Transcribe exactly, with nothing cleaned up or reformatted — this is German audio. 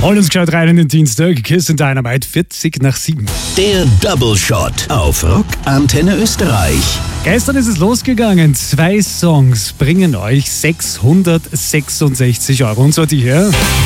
Hol uns geschaut rein in den Dienstag. Kiss and Dynamite, vierzig nach sieben. Der Double Shot auf Rock Antenne Österreich. Gestern ist es losgegangen. Zwei Songs bringen euch sechshundertsechsundsechzig Euro. Und so die hier.